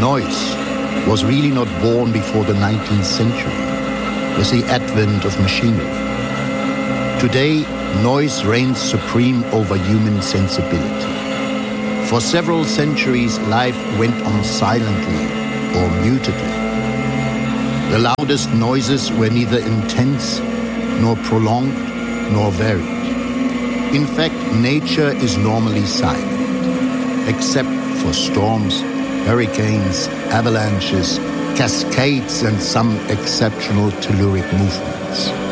Noise was really not born before the 19th century with the advent of machinery. Today, noise reigns supreme over human sensibility. For several centuries, life went on silently or mutedly. The loudest noises were neither intense, nor prolonged, nor varied. In fact, nature is normally silent, except for storms, hurricanes, avalanches, cascades, and some exceptional telluric movements.